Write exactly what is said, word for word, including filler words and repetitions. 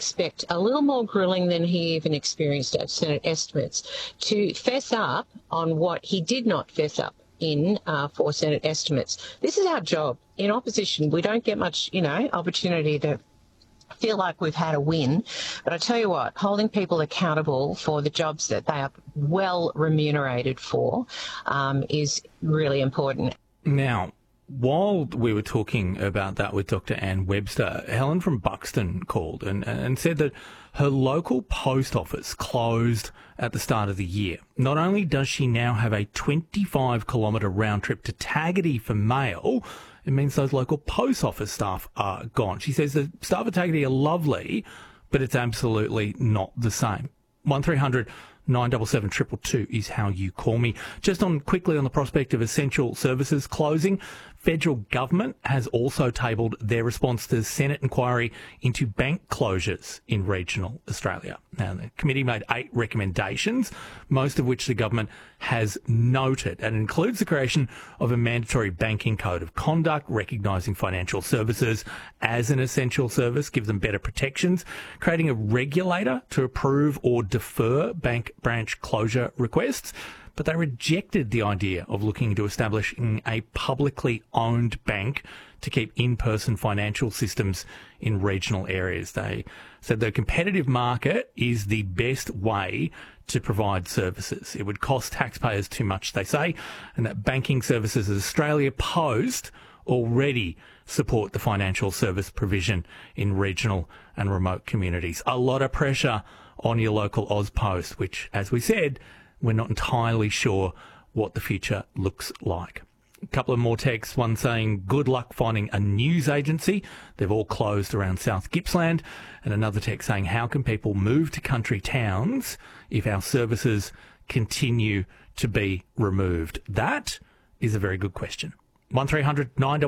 expect a little more grilling than he even experienced at Senate estimates to fess up on what he did not fess up in uh, for Senate estimates. This is our job. In opposition, we don't get much, you know, opportunity to feel like we've had a win. But I tell you what, holding people accountable for the jobs that they are well remunerated for um, is really important. Now, while we were talking about that with Doctor Anne Webster, Helen from Buxton called and, and said that her local post office closed at the start of the year. Not only does she now have a twenty-five kilometre round trip to Tagaty for mail, it means those local post office staff are gone. She says the staff at Tagaty are lovely, but it's absolutely not the same. one three hundred nine seven seven two two two is how you call me. Just on quickly on the prospect of essential services closing, federal government has also tabled their response to the Senate inquiry into bank closures in regional Australia. Now, the committee made eight recommendations, most of which the government has noted, and includes the creation of a mandatory banking code of conduct, recognising financial services as an essential service, give them better protections, creating a regulator to approve or defer bank branch closure requests. But they rejected the idea of looking into establishing a publicly owned bank to keep in-person financial systems in regional areas. They said the competitive market is the best way to provide services. It would cost taxpayers too much, they say, and that Banking Services Australia Post already support the financial service provision in regional and remote communities. A lot of pressure on your local AusPost, which, as we said, we're not entirely sure what the future looks like. A couple of more texts, one saying, good luck finding a news agency. They've all closed around South Gippsland. And another text saying, how can people move to country towns if our services continue to be removed? That is a very good question. one three hundred nine